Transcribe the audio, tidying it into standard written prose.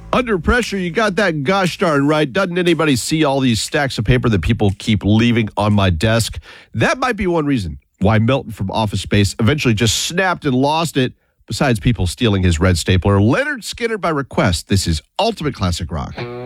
Under pressure, you got that gosh darn right. Doesn't anybody see all these stacks of paper that people keep leaving on my desk? That might be one reason why Milton from Office Space eventually just snapped and lost it. Besides people stealing his red stapler, Leonard Skinner by request. This is Ultimate Classic Rock.